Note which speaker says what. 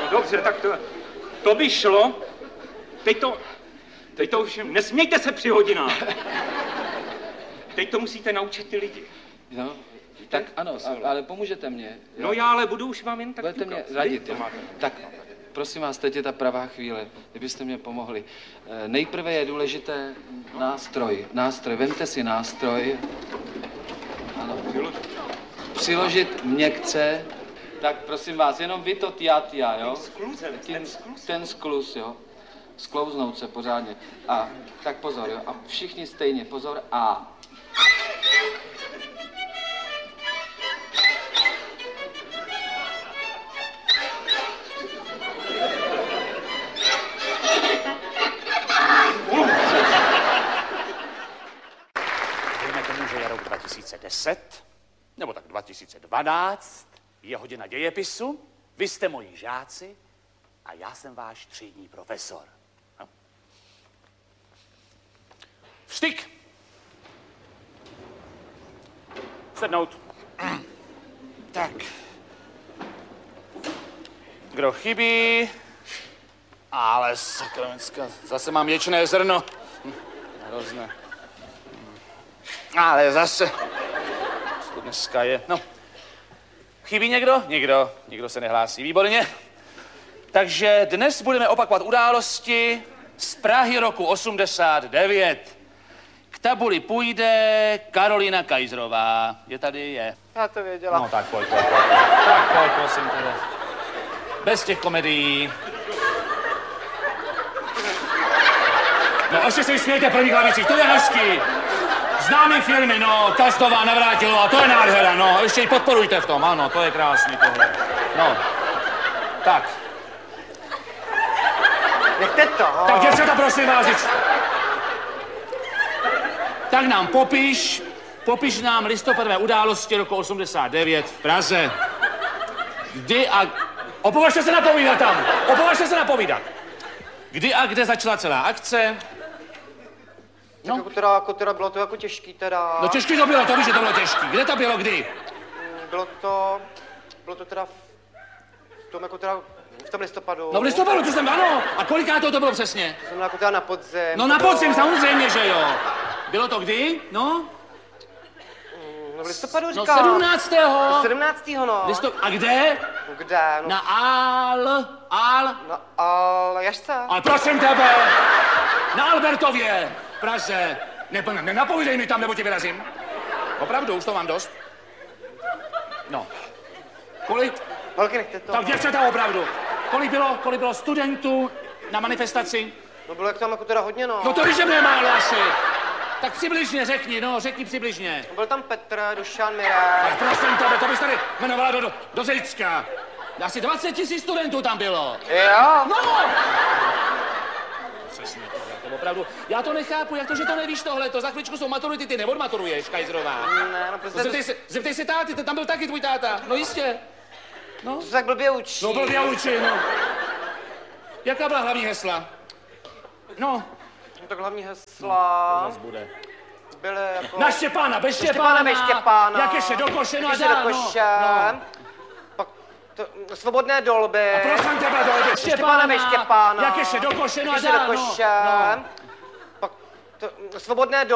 Speaker 1: dobře, tak to by šlo. Teď to už, nesmějte se při hodinách. Teď to musíte naučit ty lidi.
Speaker 2: No, tak ano, ale pomůžete mě. Jo?
Speaker 1: No já ale budu už vám jen tak
Speaker 2: budete mě radit, jo? Tak, prosím vás, teď je ta pravá chvíle, kdybyste mě pomohli. Nejprve je důležité nástroj. Vemte si nástroj. Ano. Přiložit měkce. Tak prosím vás, jenom vy to tja, jo? Ten skluz, jo? Sklouznout se pořádně. A tak pozor, jo? A všichni stejně, pozor, a.
Speaker 3: Dejme tomu, že je rok 2010, nebo tak 2012, je hodina dějepisu, vy jste moji žáci a já jsem váš třídní profesor. No. Vstyk! Sednout. Tak. Kdo chybí? Ale sakramenská, zase mám ječné zrno. Hrozné. Ale zase. Co to dneska je? No. Chybí někdo? Nikdo se nehlásí. Výborně. Takže dnes budeme opakovat události z Prahy roku 89. K tabuli půjde Karolina Kajzrová. Je tady? Je.
Speaker 4: Já to věděla.
Speaker 3: No tak pojď. Tak pojď, prosím tebe. Bez těch komedií. No ještě se smějte první hlavici, to je hezký. Známý filmy, no, Kastová, Navrátilová, to je nádhera, no, ještě ji podporujte v tom, ano, to je krásný tohle. No, tak.
Speaker 4: Nechte to.
Speaker 3: Tak děvčata, prosím vás, tak nám popiš nám listopadové události roku 89 v Praze. Kdy a... Opovažte se napovídat tam, Kdy a kde začala celá akce?
Speaker 4: No. Jako teda bylo to jako těžký teda.
Speaker 3: No těžký to bylo, to víš, že to bylo těžký. Kde to bylo, kdy?
Speaker 4: Bylo to teda v tom listopadu.
Speaker 3: No v listopadu, to jsem, ano. A koliká to bylo přesně?
Speaker 4: To znamená jako teda na podzim.
Speaker 3: No na podzim, samozřejmě, že jo. Bylo to kdy? No?
Speaker 4: No v listopadu
Speaker 3: No
Speaker 4: říkám.
Speaker 3: 17.
Speaker 4: 17. no.
Speaker 3: A kde?
Speaker 4: Kde? No.
Speaker 3: Na
Speaker 4: Na Aljašce.
Speaker 3: Ale prosím tebe, na Albertově, v Praze. Nenapovídej mi tam, nebo ti vyrazím. Opravdu, už to mám dost. No. Kolik?
Speaker 4: Holky, nechte to.
Speaker 3: Tak děvčata, opravdu. Kolik bylo studentů na manifestaci?
Speaker 4: No bylo jak tam jako teda hodně, no.
Speaker 3: No to víš, že mě málo asi. Tak přibližně řekni přibližně.
Speaker 4: Byl tam Petr, Dušan, Mirek.
Speaker 3: Tak prosím tebe, to bys tady jmenovala do Zejcka. Asi 20 000 studentů tam bylo.
Speaker 4: Jo?
Speaker 3: No! Přesně to opravdu. Já to nechápu, jak to, že to nevíš tohleto. Za chvíličku jsou maturity, ty neodmaturuješ, Kajzrová.
Speaker 4: Ne, no prostě...
Speaker 3: Zeptej se táty, tam byl taky tvůj táta. No jistě. No.
Speaker 4: To se tak blbě učí.
Speaker 3: No blbě učí, no. Jaká byla hlavní hesla? No.
Speaker 4: No tak hlavní hesla...
Speaker 3: To zase bude.
Speaker 4: Byly jako...
Speaker 3: Na Štěpána, bez Štěpána. Jak ještě do koše, no a dál, no.
Speaker 4: Pak svobodné dolby.
Speaker 3: A prosím tebe, dolby.
Speaker 4: Štěpána.
Speaker 3: Jak ještě do koše, no a dál, no.
Speaker 4: Pak svobodné dolby.